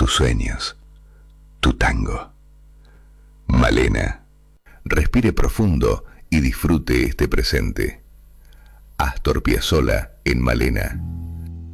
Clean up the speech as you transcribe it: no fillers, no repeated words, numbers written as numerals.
tus sueños, tu tango. Malena. Respire profundo y disfrute este presente. Astor Piazzolla en Malena.